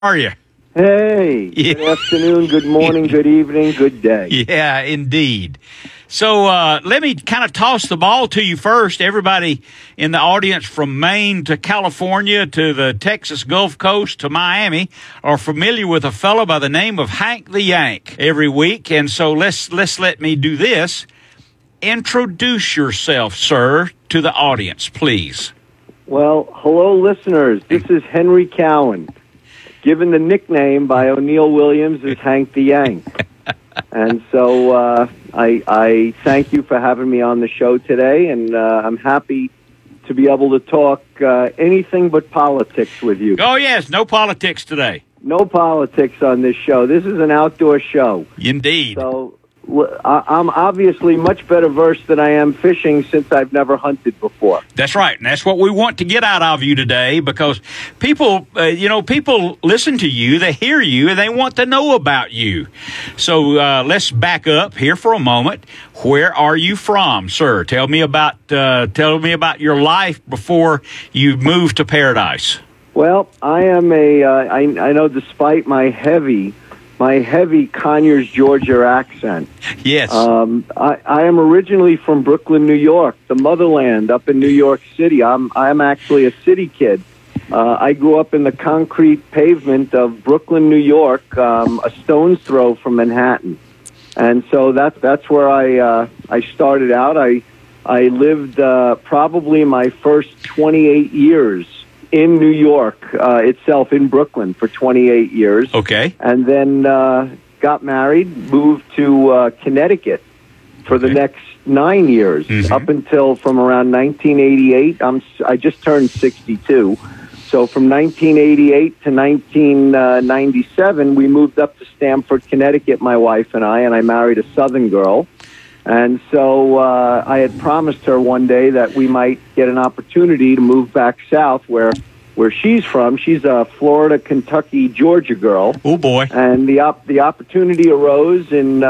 are you? Hey, good afternoon, good morning, good evening, good day. Yeah, indeed. So let me kind of toss the ball to you first. Everybody in the audience from Maine to California to the Texas Gulf Coast to Miami are familiar with a fellow by the name of Hank the Yank every week. And so let's let me do this. Introduce yourself, sir, to the audience, please. Well, hello, listeners. This is Henry Cowan, given the nickname by O'Neill Williams as Hank the Yank. And so I thank you for having me on the show today, and I'm happy to be able to talk anything but politics with you. Oh, yes, no politics today. No politics on this show. This is an outdoor show. Indeed. So I'm obviously much better versed than I am fishing since I've never hunted before. That's right, and that's what we want to get out of you today, because people, people listen to you, they hear you, and they want to know about you. So let's back up here for a moment. Where are you from, sir? Tell me about your life before you moved to Paradise. Well, I am I know despite my heavy Conyers, Georgia accent. Yes. I am originally from Brooklyn, New York, the motherland up in New York City. I'm actually a city kid. I grew up in the concrete pavement of Brooklyn, New York, a stone's throw from Manhattan. And so that's where I started out. I lived probably my first 28 years in New York itself, in Brooklyn, for 28 years. Okay. And then got married, moved to Connecticut for the next 9 years, up until from around 1988. I just turned 62. So from 1988 to 1997, we moved up to Stamford, Connecticut, my wife and I married a Southern girl. And so I had promised her one day that we might get an opportunity to move back south where she's from. She's a Florida, Kentucky, Georgia girl. Oh, boy. And the opportunity arose in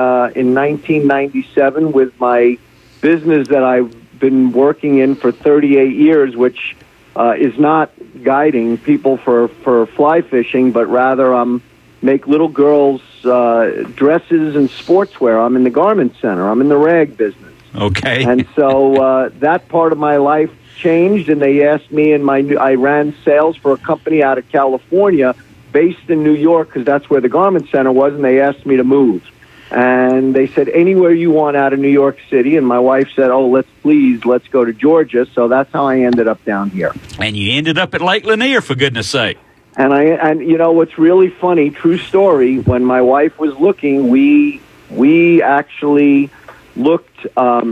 1997 with my business that I've been working in for 38 years, which is not guiding people for fly fishing, but rather make little girls dresses and sportswear. I'm in the garment center. I'm in the rag business. Okay. And so that part of my life changed, and they asked me, and I ran sales for a company out of California based in New York, because that's where the garment center was, and they asked me to move. And they said, anywhere you want out of New York City. And my wife said, let's go to Georgia. So that's how I ended up down here. And you ended up at Lake Lanier, for goodness sake. And you know what's really funny, true story, when my wife was looking, we actually looked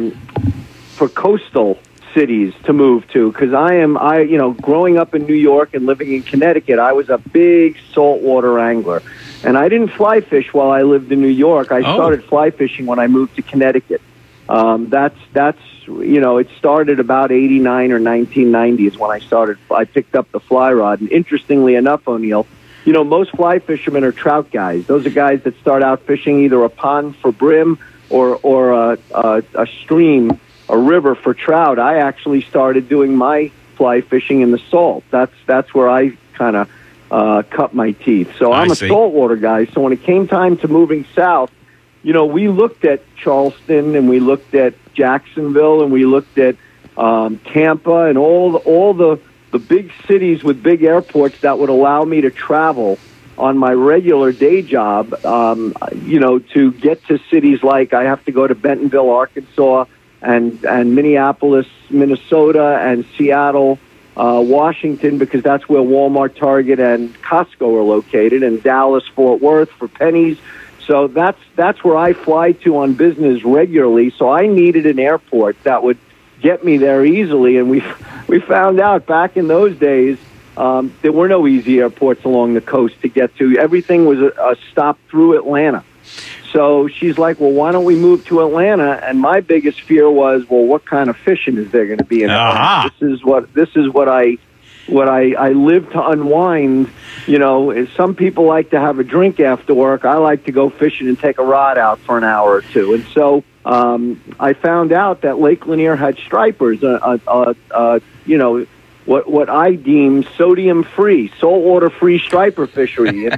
for coastal cities to move to, because growing up in New York and living in Connecticut, I was a big saltwater angler. And I didn't fly fish while I lived in New York. I started fly fishing when I moved to Connecticut. It started about 89 or 1990 is when I picked up the fly rod. And interestingly enough, O'Neill, most fly fishermen are trout guys. Those are guys that start out fishing either a pond for brim or a stream, a river for trout. I actually started doing my fly fishing in the salt. That's where I kind of cut my teeth. So I'm a saltwater guy. So when it came time to moving south, we looked at Charleston, and we looked at Jacksonville, and we looked at Tampa, and all the big cities with big airports that would allow me to travel on my regular day job, to get to cities like I have to go to Bentonville, Arkansas, and Minneapolis, Minnesota, and Seattle, Washington, because that's where Walmart, Target, and Costco are located, and Dallas, Fort Worth for pennies. So that's where I fly to on business regularly. So I needed an airport that would get me there easily, and we found out back in those days there were no easy airports along the coast to get to. Everything was a stop through Atlanta. So she's like, well, why don't we move to Atlanta? And my biggest fear was, well, what kind of fishing is there going to be in Atlanta? This is what I live to unwind. Some people like to have a drink after work. I like to go fishing and take a rod out for an hour or two. And so I found out that Lake Lanier had stripers, what I deem sodium-free, saltwater-free striper fishery.